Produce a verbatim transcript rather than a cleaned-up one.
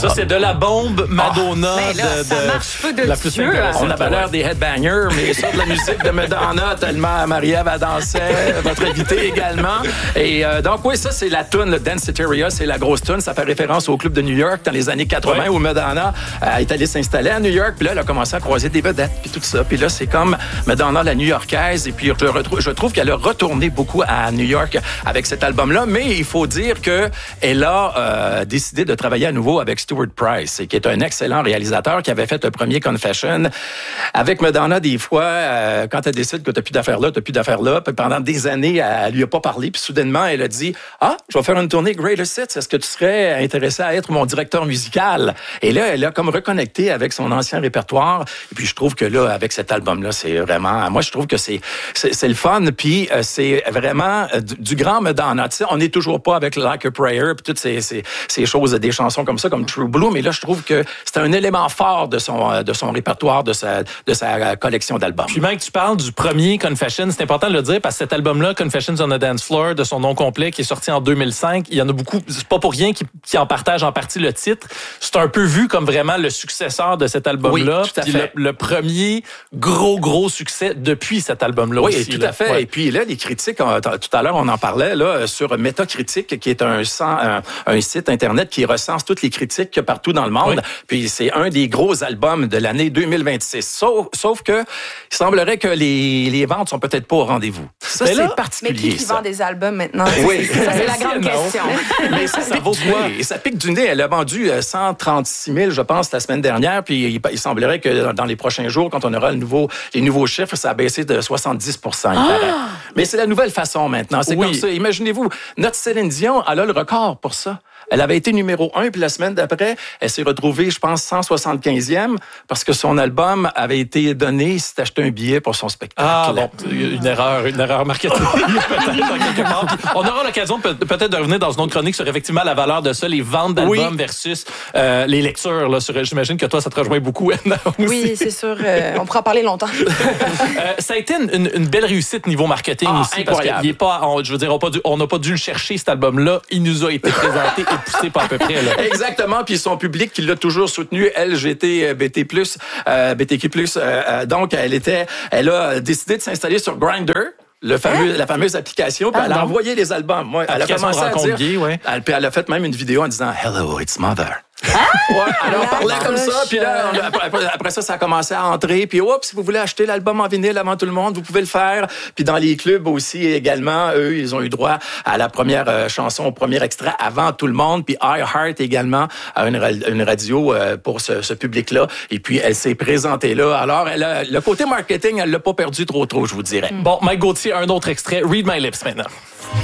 Ça, c'est de la bombe Madonna. Oh, là, de, ça de, marche pas de la plus Dieu. intéressante. On avait l'air des headbangers, mais ça, de la musique de Madonna, tellement Marie-Ève a dansé, votre invité également. Et euh, donc, oui, ça, c'est la toune, le Danceteria, c'est la grosse toune. Ça fait référence au club de New York dans les années quatre-vingts, ouais, où Madonna euh, est allée s'installer à New York. Puis là, elle a commencé à croiser des vedettes, puis tout ça. Puis là, c'est comme Madonna, la New-Yorkaise. Et puis, je, retrouve, je trouve qu'elle a retourné beaucoup à New York avec cet album-là. Mais il faut dire qu'elle a euh, décidé de travailler à nouveau avec Stuart Price, qui est un excellent réalisateur qui avait fait le premier Confession. Avec Madonna, des fois, euh, quand elle décide que t'as plus d'affaires là, t'as plus d'affaires là, puis pendant des années, elle lui a pas parlé, puis soudainement, elle a dit « Ah, je vais faire une tournée Greatest Hits, est-ce que tu serais intéressé à être mon directeur musical? » Et là, elle a comme reconnecté avec son ancien répertoire, et puis je trouve que là, avec cet album-là, c'est vraiment... Moi, je trouve que c'est c'est, c'est le fun, puis euh, c'est vraiment euh, du, du grand Madonna. Tu sais, on n'est toujours pas avec Like a Prayer, puis toutes ces, ces, ces choses, des chansons comme ça, comme True Blue, mais là, je trouve que c'est un élément fort de son, de son répertoire, de sa, de sa collection d'albums. Puis même que tu parles du premier Confession, c'est important de le dire parce que cet album-là, Confessions on a Dance Floor, de son nom complet, qui est sorti en deux mille cinq, il y en a beaucoup, c'est pas pour rien qui, qui en partagent en partie le titre. C'est un peu vu comme vraiment le successeur de cet album-là. Oui, tout à puis fait. Le, le premier gros, gros succès depuis cet album-là oui, aussi. Oui, tout là. à fait. Ouais. Et puis là, les critiques, on, tout à l'heure, on en parlait là sur Metacritic, qui est un, un, un site Internet qui recense toutes les critiques partout dans le monde. Oui. Puis c'est un des gros albums de l'année deux mille vingt-six. Sauf, sauf que il semblerait que les, les ventes sont peut-être pas au rendez-vous. Ça, mais là, c'est particulier. Mais qui, qui ça. vend des albums maintenant? Oui. Ça, c'est la grande question. Mais ça, ça vaut quoi? Et ça pique du nez. Elle a vendu cent trente-six mille, je pense, la semaine dernière. Puis il, il semblerait que dans les prochains jours, quand on aura le nouveau, les nouveaux chiffres, ça a baissé de soixante-dix pour cent. Ah! Mais c'est la nouvelle façon maintenant. C'est oui. comme ça. Imaginez-vous, notre Céline Dion, elle a le record pour ça. Elle avait été numéro un, puis la semaine d'après, elle s'est retrouvée, je pense, cent soixante-quinzième, parce que son album avait été donné, s'est acheté un billet pour son spectacle. Ah bon, une erreur, une erreur marketing, peut-être, en quelque part. Puis on aura l'occasion peut-être de revenir dans une autre chronique sur effectivement la valeur de ça, les ventes d'albums oui. versus euh, les lectures. Là, sur, j'imagine que toi, ça te rejoint beaucoup, Anna, aussi. Oui, c'est sûr. Euh, on pourra en parler longtemps. euh, ça a été une, une, une belle réussite niveau marketing ah, aussi, incroyable. parce qu'il est pas, on, je veux dire, on n'a pas dû le chercher, cet album-là. Il nous a été présenté et poussé par à peu près. Là. Exactement. Puis son public qui l'a toujours soutenu, L G B T plus, euh, B T Q plus. Euh, donc, elle était, elle a décidé de s'installer sur Grindr. Le fameux, hein? La fameuse application, puis ah, elle a non. envoyé les albums. Moi, elle a commencé à dire, gay, ouais. elle, puis elle a fait même une vidéo en disant « Hello, it's mother ». Ouais, alors on parlait comme ça, puis là, on, après, après ça, ça a commencé à entrer, puis oups, si vous voulez acheter l'album en vinyle avant tout le monde, vous pouvez le faire. Puis dans les clubs aussi également, eux, ils ont eu droit à la première euh, chanson, au premier extrait avant tout le monde. Puis iHeart également a une, une radio euh, pour ce, ce public-là. Et puis elle s'est présentée là. Alors, elle a, le côté marketing, elle l'a pas perdu trop trop, je vous dirais. Bon, Mike Gauthier, un autre extrait, Read My Lips maintenant.